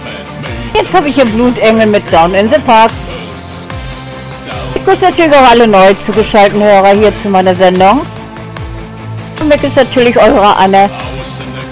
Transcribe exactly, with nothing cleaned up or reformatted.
Jetzt habe ich hier Blutengel mit Down in the Park. Ich grüße natürlich auch alle neu zugeschalteten Hörer hier zu meiner Sendung. Und mit ist natürlich eure Anne.